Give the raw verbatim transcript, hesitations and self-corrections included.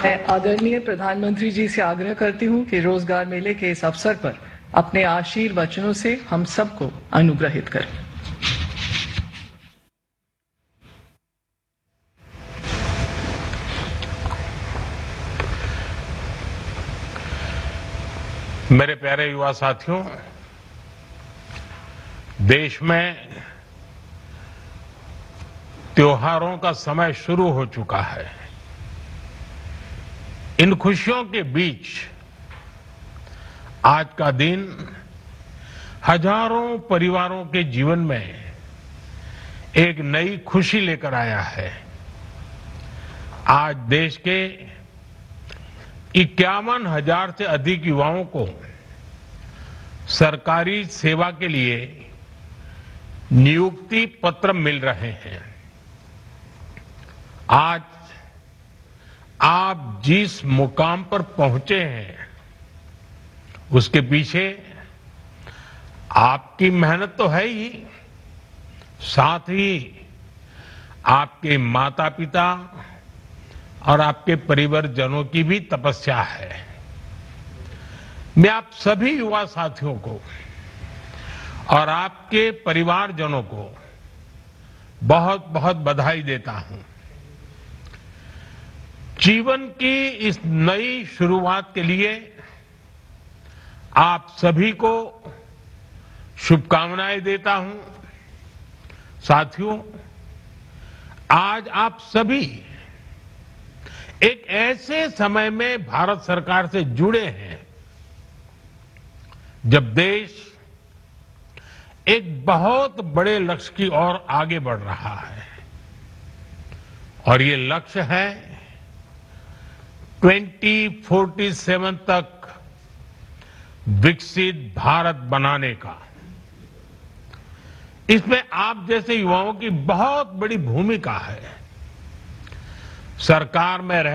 मैं आदरणीय प्रधानमंत्री जी से आग्रह करती हूं कि रोजगार मेले के इस अवसर पर अपने आशीर्वचनों से हम सबको अनुग्रहित करें। मेरे प्यारे युवा साथियों, देश में त्योहारों का समय शुरू हो चुका है। इन खुशियों के बीच आज का दिन हजारों परिवारों के जीवन में एक नई खुशी लेकर आया है। आज देश के इक्यावन हजार से अधिक युवाओं को सरकारी सेवा के लिए नियुक्ति पत्र मिल रहे हैं। आज आप जिस मुकाम पर पहुंचे हैं उसके पीछे आपकी मेहनत तो है ही, साथ ही आपके माता पिता और आपके परिवारजनों की भी तपस्या है। मैं आप सभी युवा साथियों को और आपके परिवारजनों को बहुत बहुत बधाई देता हूं। जीवन की इस नई शुरुआत के लिए आप सभी को शुभकामनाएं देता हूं। साथियों, आज आप सभी एक ऐसे समय में भारत सरकार से जुड़े हैं जब देश एक बहुत बड़े लक्ष्य की ओर आगे बढ़ रहा है और ये लक्ष्य है दो हज़ार सैंतालीस तक विकसित भारत बनाने का। इसमें आप जैसे युवाओं की बहुत बड़ी भूमिका है। सरकार में रह